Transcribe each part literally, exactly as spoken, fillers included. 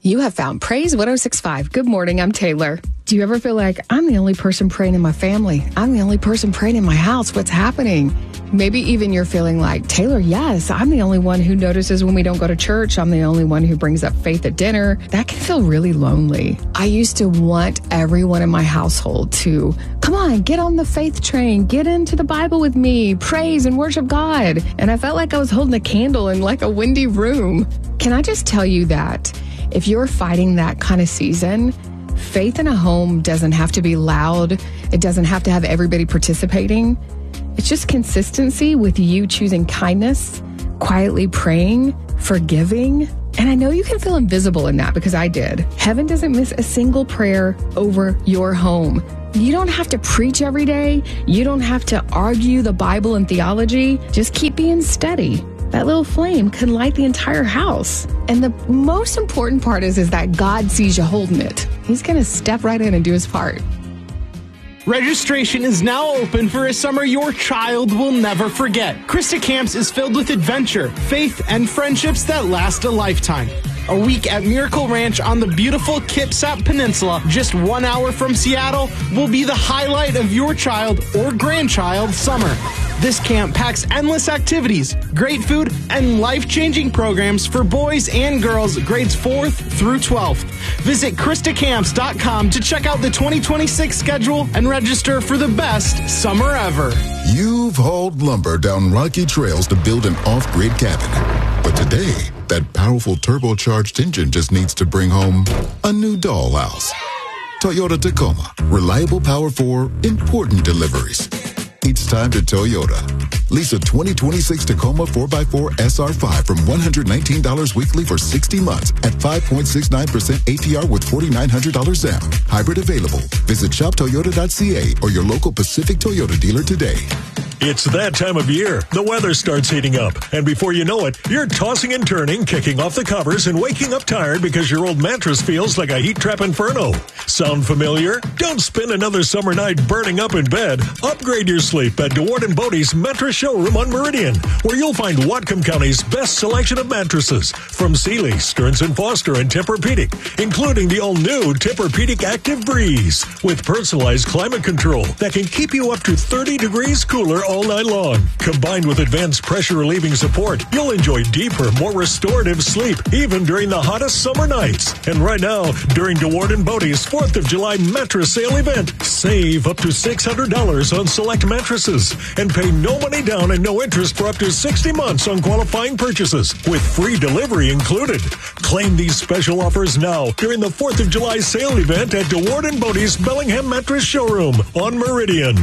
You have found Praise one oh six point five. Good morning, I'm Taylor. Do you ever feel like, I'm the only person praying in my family? I'm the only person praying in my house. What's happening? Maybe even you're feeling like, Taylor, yes, I'm the only one who notices when we don't go to church. I'm the only one who brings up faith at dinner. That can feel really lonely. I used to want everyone in my household to, come on, get on the faith train, get into the Bible with me, praise and worship God. And I felt like I was holding a candle in like a windy room. Can I just tell you that if you're fighting that kind of season, faith in a home doesn't have to be loud. It doesn't have to have everybody participating. It's just consistency with you choosing kindness, quietly praying, forgiving. And I know you can feel invisible in that because I did. Heaven doesn't miss a single prayer over your home. You don't have to preach every day. You don't have to argue the Bible and theology. Just keep being steady. That little flame can light the entire house. And the most important part is, is that God sees you holding it. He's going to step right in and do his part. Registration is now open for a summer your child will never forget. Christa Camps is filled with adventure, faith, and friendships that last a lifetime. A week at Miracle Ranch on the beautiful Kitsap Peninsula, just one hour from Seattle, will be the highlight of your child or grandchild's summer. This camp packs endless activities, great food, and life-changing programs for boys and girls grades fourth through twelfth. Visit Christa Camps dot com to check out the twenty twenty-six schedule and register for the best summer ever. You've hauled lumber down rocky trails to build an off-grid cabin. But today, that powerful turbocharged engine just needs to bring home a new dollhouse. Toyota Tacoma. Reliable power for important deliveries. It's time to Toyota. Lease a twenty twenty-six Tacoma four by four S R five from one hundred nineteen dollars weekly for sixty months at five point six nine percent A P R with four thousand nine hundred dollars down. Hybrid available. Visit shop toyota dot c a or your local Pacific Toyota dealer today. It's that time of year. The weather starts heating up, and before you know it, you're tossing and turning, kicking off the covers, and waking up tired because your old mattress feels like a heat trap inferno. Sound familiar? Don't spend another summer night burning up in bed. Upgrade your sleep at DeWard and Bodie's Mattress Showroom on Meridian, where you'll find Whatcom County's best selection of mattresses from Sealy, Stearns and Foster, and Tempur-Pedic, including the all-new Tempur-Pedic Active Breeze with personalized climate control that can keep you up to thirty degrees cooler all night long. Combined with advanced pressure-relieving support, you'll enjoy deeper, more restorative sleep even during the hottest summer nights. And right now, during DeWard and Bodie's fourth of July mattress sale event, save up to six hundred dollars on select mattresses and pay no money down and no interest for up to sixty months on qualifying purchases with free delivery included. Claim these special offers now during the fourth of July sale event at DeWard and Bodie's Bellingham Mattress Showroom on Meridian.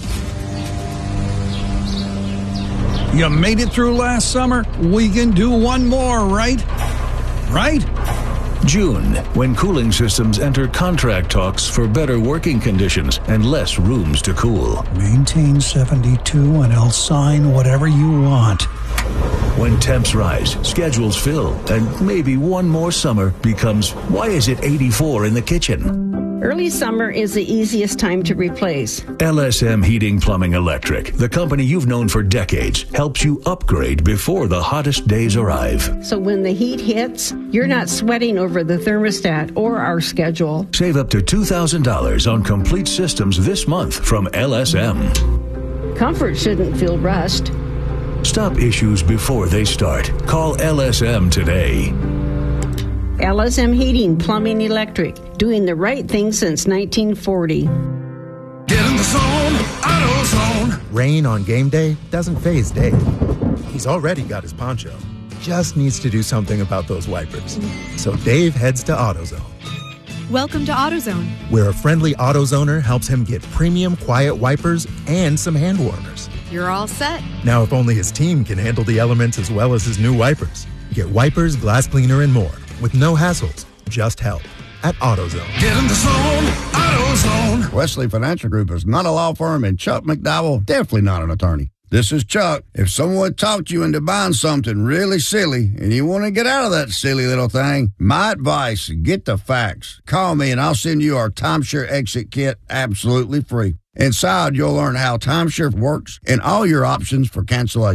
You made it through last summer. We can do one more, right? Right? June, when cooling systems enter contract talks for better working conditions and less rooms to cool. Maintain seventy-two and I'll sign whatever you want. When temps rise, schedules fill, and maybe one more summer becomes, why is it eighty-four in the kitchen? Early summer is the easiest time to replace. L S M Heating Plumbing Electric, the company you've known for decades, helps you upgrade before the hottest days arrive. So when the heat hits, you're not sweating over the thermostat or our schedule. Save up to two thousand dollars on complete systems this month from L S M. Comfort shouldn't feel rushed. Stop issues before they start. Call L S M today. L S M Heating, Plumbing, Electric, doing the right thing since nineteen forty. Get in the zone, AutoZone. Rain on game day doesn't faze Dave. He's already got his poncho. Just needs to do something about those wipers. So Dave heads to AutoZone. Welcome to AutoZone, where a friendly AutoZoner helps him get premium quiet wipers and some hand warmers. You're all set. Now, if only his team can handle the elements as well as his new wipers. Get wipers, glass cleaner, and more with no hassles, just help at AutoZone. Get in the zone, AutoZone. Wesley Financial Group is not a law firm, and Chuck McDowell definitely not an attorney. This is Chuck. If someone talked you into buying something really silly and you want to get out of that silly little thing, my advice, get the facts. Call me and I'll send you our timeshare exit kit absolutely free. Inside, you'll learn how timeshare works and all your options for cancellation.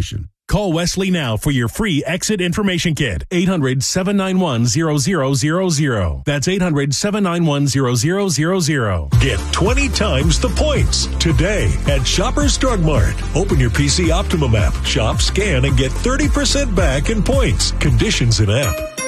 Call Wesley now for your free exit information kit. eight hundred, seven nine one, zero zero zero zero. That's eight hundred, seven nine one, zero zero zero zero. Get twenty times the points today at Shoppers Drug Mart. Open your P C Optimum app, shop, scan, and get thirty percent back in points. Conditions in app.